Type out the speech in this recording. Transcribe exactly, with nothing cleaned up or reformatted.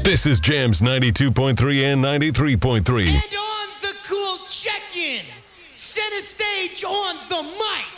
This is Jams ninety-two point three and ninety-three point three. And on the cool check-in, center stage on the mic,